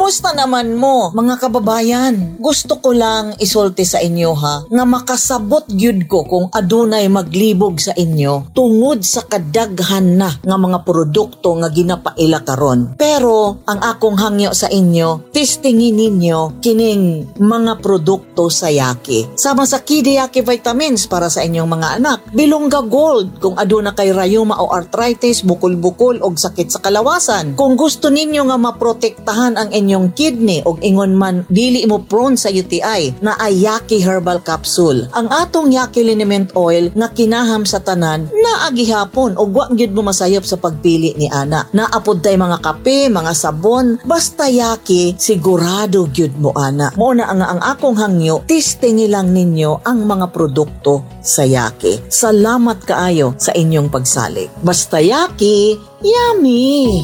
Kumusta naman mo, mga kababayan? Gusto ko lang isulti sa inyo ha, nga makasabot gyud ko kung adunay maglibog sa inyo tungod sa kadaghan na nga mga produkto nga ginapaila karon. Pero ang akong hangyo sa inyo, testingin ninyo kining mga produkto sa Yaki. Sama sa Kidi Yaki vitamins para sa inyong mga anak. Bilongga Gold kung aduna kay rayuma o arthritis, bukol-bukol o sakit sa kalawasan. Kung gusto ninyo nga maprotektahan ang inyong kidney o ingon man dili mo prone sa UTI, na ay Yaki Herbal Capsule. Ang atong Yaki Liniment Oil nga kinaham sa tanan na agihapon o wa gyud mo masayop sa pagpili ni ana. Naapod tay mga kape, mga sabon, basta Yaki sigurado gyud mo ana. Mao na ang akong hangyo, testingi lang ninyo ang mga produkto sa Yaki. Salamat kaayo sa inyong pagsalik. Basta Yaki, yummy!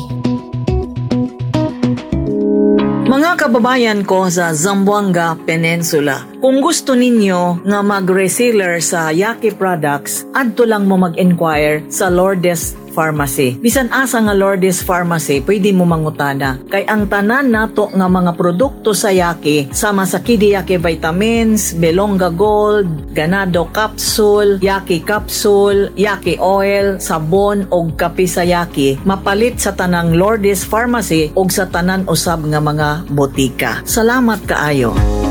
Mga kababayan ko sa Zamboanga Peninsula, kung gusto ninyo nga mag-reseller sa Yaki products, adto lang mo mag-inquire sa Lourdes Pharmacy. Bisan asa nga Lourdes Pharmacy, pwede mo mangutana. Kay ang tanan nato nga mga produkto sa Yaki, sama sa Kidi Yaki Vitamins, Belongga Gold, Ganado Capsule, Yaki Capsule, Yaki Oil, sabon og kape sa Yaki, mapalit sa tanang Lourdes Pharmacy og sa tanan usab nga mga botika. Salamat kaayo.